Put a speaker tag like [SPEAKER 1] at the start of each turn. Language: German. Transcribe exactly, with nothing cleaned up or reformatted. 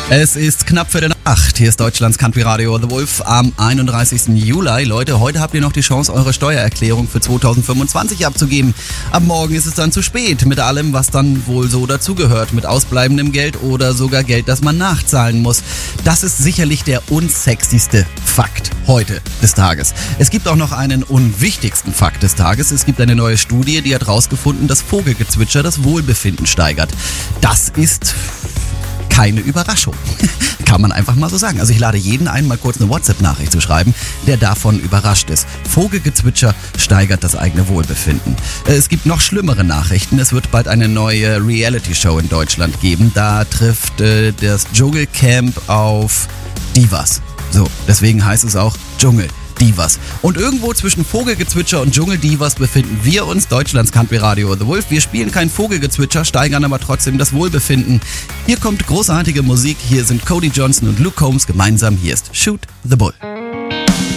[SPEAKER 1] Es ist knapp für den acht. Hier ist Deutschlands Country Radio The Wolf am einunddreißigsten Juli. Leute, heute habt ihr noch die Chance, eure Steuererklärung für zweitausendfünfundzwanzig abzugeben. Ab morgen ist es dann zu spät mit allem, was dann wohl so dazugehört. Mit ausbleibendem Geld oder sogar Geld, das man nachzahlen muss. Das ist sicherlich der unsexyste Fakt heute des Tages. Es gibt auch noch einen unwichtigsten Fakt des Tages. Es gibt eine neue Studie, die hat rausgefunden, dass Vogelgezwitscher das Wohlbefinden steigert. Das ist keine Überraschung. Kann man einfach mal so sagen. Also ich lade jeden ein, mal kurz eine WhatsApp-Nachricht zu schreiben, der davon überrascht ist. Vogelgezwitscher steigert das eigene Wohlbefinden. Es gibt noch schlimmere Nachrichten. Es wird bald eine neue Reality-Show in Deutschland geben. Da trifft äh, das Dschungelcamp auf Divas. So, deswegen heißt es auch Dschungel. Divas. Und irgendwo zwischen Vogelgezwitscher und Dschungeldivas befinden wir uns, Deutschlands Country Radio The Wolf. Wir spielen kein Vogelgezwitscher, steigern aber trotzdem das Wohlbefinden. Hier kommt großartige Musik, hier sind Cody Johnson und Luke Combs gemeinsam. Hier ist Shoot the Bull.